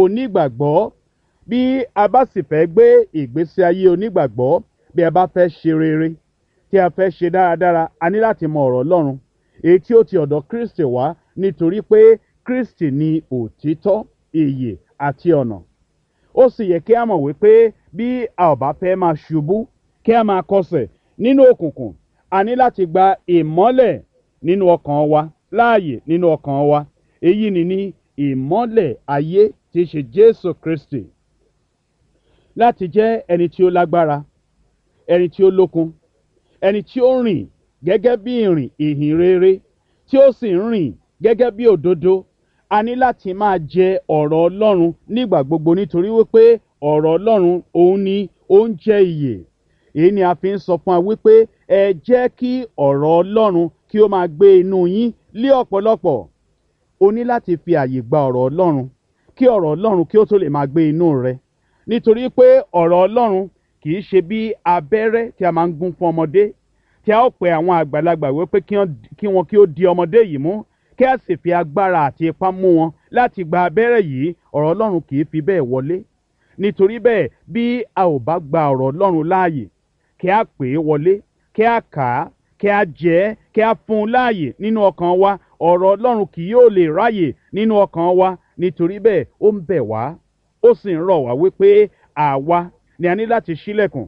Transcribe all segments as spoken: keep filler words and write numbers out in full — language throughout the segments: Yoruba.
onígbàgbọ́. Bí a bá sì fẹ́ gbé ìgbésí ayé onígbàgbọ́, bí a bá fẹ́ ṣe rere, tí a fẹ́ ṣe dáradára, a ní láti mọ ọ̀rọ̀ Ọlọ́run èyí tí ó ti ọ̀dọ̀ Kristi wá, nítorí pé Kristi ni òtítọ́, ìyè àti ọ̀nà. Ó sì yẹ kí a mọ̀ wípé bí a ò bá fẹ́ máa ṣubú, kí a máa kọsẹ̀ nínú òkùnkùn, a ní láti gba ìmọ́lẹ̀ nínú ọkàn wa, láàyè nínú ọkàn wa. Èyí ni ní ìmọ́lẹ̀ ayé tí í ṣe Jésù Kristi. Láti jẹ́ ẹni tí ó lágbára, ẹni tí ó lókun, ẹni tí ó rìn gẹ́gẹ́ bí ìrìn ìhìn rere, tí ó sì ń rìn gẹ́gẹ́ bí òdodo, a ní láti máa jẹ ọ̀rọ̀ Ọlọ́run nígbà gbogbo, nítorí wípé ọ̀rọ̀ Ọlọ́run òun ni ó ń jẹ́ ìyè. Èyí ni a fi ń sọ fún wa wípé ẹ jẹ́ kí ọ̀rọ̀ Ọlọ́run kí ó máa gbé inú yín lé ọ̀pọ̀lọpọ̀. O ní láti fi àyè gba ọ̀rọ̀ Ọlọ́run kí ọ̀rọ̀ Ọlọ́run kí ó tó lè máa gbé inú rẹ. Nítorí pé ọ̀rọ̀ Ọlọ́run kì í ṣe bí abẹ́rẹ́ tí a máa ń gún fún ọmọdé, tí a ó pe àwọn àgbàlagbà wípé kí wọn kí ó di ọmọdé yìí mú, kí a sì fi agbára àti ipá mú wọn láti gba abẹ́rẹ́ yìí. Ọ̀rọ̀ Ọlọ́run kì í fi bẹ́ẹ̀ wọlé. Nítorí bẹ́ẹ̀, bí a ò bá gba ọ̀rọ̀ Ọlọ́run láàyè, kí a pè é wọlé, kí a kà á, kí a jẹ ẹ́, kí a fún un láàyè nínú ọkàn wa, ọ̀rọ̀ Ọlọ́run kì yóò lè ráyè nínú ọkàn wa. Nítorí bẹ́ẹ̀, ó ń bẹ̀ wá, ó sì ń rọ̀ wá wípé àwa ni a ní láti ṣílẹ̀kùn,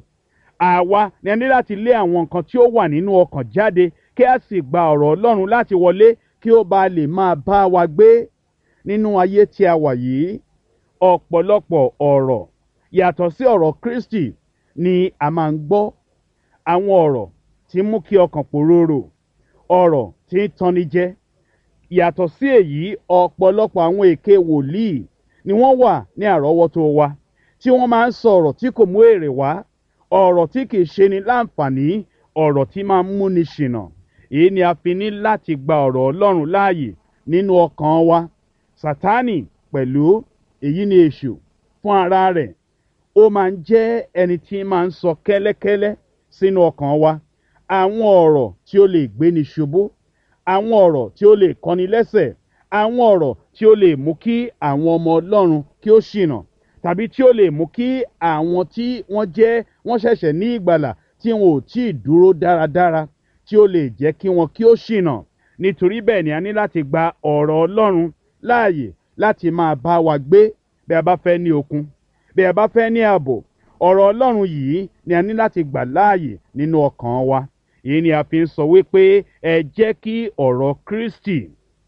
àwa ni a ní láti lé àwọn nǹkan tí ó wà nínú ọkàn jáde, kí a sì gba ọ̀rọ̀ Ọlọ́run láti wọlé, kí ó bá lè máa bá wa gbé nínú ayé tí a wà yìí. Ọ̀pọ̀lọpọ̀ ọ̀rọ̀ yàtọ̀ sí ọ̀rọ̀ Kristi ni a máa ń gbọ́. Àwọn ọ̀rọ̀ tí mú kí ọkàn pòróró, ọ̀rọ̀ tí ń tanni jẹ. Yàtọ̀ sí èyí, ọ̀pọ̀lọpọ̀ àwọn èké wòlíì ni wọ́n wà ní àrọ́wọ́tó wa, tí wọ́n máa ń sọ ọ̀rọ̀ tí kò mú èrè wá, ọ̀rọ̀ tí kì í ṣe ni láǹfààní, ọ̀rọ̀ tí máa ń múni ṣìnà. Èyí ni a fi ní láti gba ọ̀rọ̀ Ọlọ́run láàyè nínú ọkàn wa. Sátánì pẹ̀lú, èyí ni èṣù fún ara rẹ̀, ó máa ń jẹ́ ẹni tí máa ń sọ kẹ́lẹ́kẹ́lẹ́ sínú ọkàn wa àwọn ọ̀rọ̀ tí ó lè gbéni ṣubú, àwọn ọ̀rọ̀ tí ó lè kọni lẹ́sẹ̀, àwọn ọ̀rọ̀ tí ó lè mú kí àwọn ọmọ Ọlọ́run kí ó ṣìnà, tàbí tí ó lè mú kí àwọn tí wọ́n jẹ́ wọ́n ṣẹ̀ṣẹ̀ ní ìgbàlà tí wọn ò tí ì dúró dáradára, tí ó lè jẹ́ kí wọn kí ó ṣìnà. Nítorí bẹ́ẹ̀ ni a ní láti gba ọ̀rọ̀ Ọlọ́run láàyè láti máa bá wa gbé bí a bá fẹ́ ní okun, bí a bá fẹ́ ní ààbò. Ọ̀rọ̀ Ọlọ́run yìí ni a ní láti gbà láàyè nínú ọkàn wa. Èyí ni a fi ń sọ wípé ẹ jẹ́ kí ọ̀rọ̀ Kristi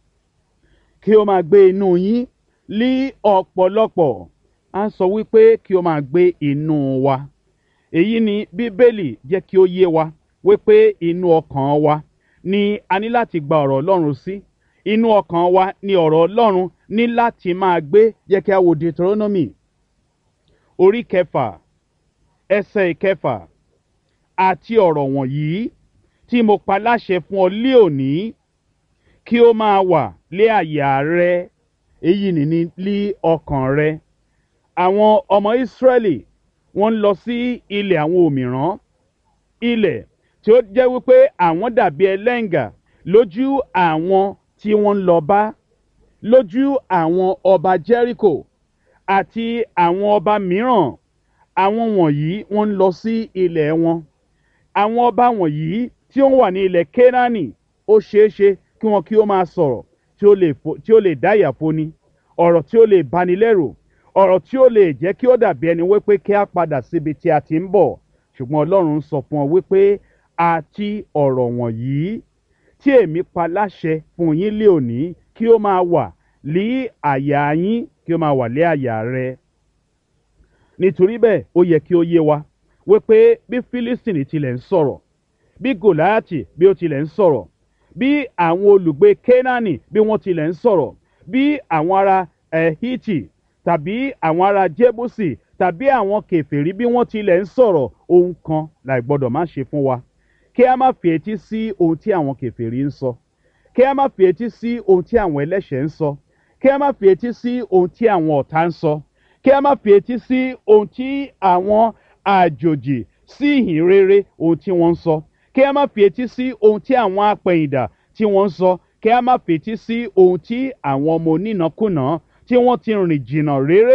kí ó máa gbé inú yín lí ọ̀pọ̀lọpọ̀. A ń sọ wípé kí ó máa gbé inú wa. Èyí ni Bíbélì jẹ́ kí ó yé wa wípé inú ọkàn wa ni a ní láti gba ọ̀rọ̀ Ọlọ́run sí. Inú ọkàn wa ni ọ̀rọ̀ Ọlọ́run ní láti máa gbé. Jẹ́ kí a wo Deuteronomy orí kẹfà ẹsẹ̀ ìkẹfà. Àti ọ̀rọ̀ wọ̀nyí tí mo pa láṣẹ fún ọ lé òní kí ó máa wà lé àyà rẹ. Èyí ni ní lí ọkàn rẹ. Àwọn ọmọ Ísírẹ́lì wọ́n ń lọ sí ilẹ̀ àwọn òmìrán, ilẹ̀ tí ó jẹ́ wípé àwọn dàbí ẹlẹ́ǹgà lójú àwọn tí wọ́n ń lọ bá, lójú àwọn ọba Jẹ́ríkò àti àwọn ọba mìíràn. Àwọn wọ̀nyí wọ́n ń lọ sí ilẹ̀ wọn. Àwọn ọba wọ̀nyí tí ó wà ní ilẹ̀ Kénáánì, ó ṣeéṣe kí wọn kí ó máa sọ̀rọ̀ tí ó lè fo- tí ó lè dá ìyàfóni, ọ̀rọ̀ tí ó lè bani lẹ́rù, ọ̀rọ̀ tí ó lè jẹ́ kí ó dàbí ẹni wípé kí a padà síbi tí a ti ń bọ̀. Ṣùgbọ́n Ọlọ́run sọ fún ọ wípé àti ọ̀rọ̀ wọ̀nyí tí èmi pa láṣẹ fún yín lé òní kí ó máa wà lé àyà yín, kí ó máa wà lé àyà rẹ. Nítorí bẹ́ẹ̀, ó yẹ kí ó yé wa wípé bí Fílístìnì tilẹ̀ ń sọ̀rọ̀, bí Gòláàtì bí ó tilẹ̀ ń sọ̀rọ̀, bí àwọn olùgbé Kénáánì bí wọ́n tilẹ̀ ń sọ̀rọ̀, bí àwọn ará eh, Hítì tàbí àwọn ará Jébúsì tàbí àwọn kèfèrí bí wọ́n tilẹ̀ ń sọ̀rọ̀, ohun kan láì gbọ́dọ̀ má ṣe fún wa. Kí a má fi etí sí ohun tí àwọn kèfèrí ń sọ. Kí a má fi etí sí ohun tí àwọn ẹlẹ́ṣẹ̀ ń sọ. Kí a má fi etí sí ohun tí àwọn ọ̀tá ń sọ. Kí a má fi etí sí ohun tí àwọn àjòjì sí ìhìn rere ohun tí wọ́n ń sọ. Kí a má fi etí sí ohun tí àwọn apẹ̀yìndà tí wọ́n ń sọ. Kí a má fi etí sí ohun tí àwọn ọmọ onínàkúnà tí wọ́n ti rìn jìnnà réré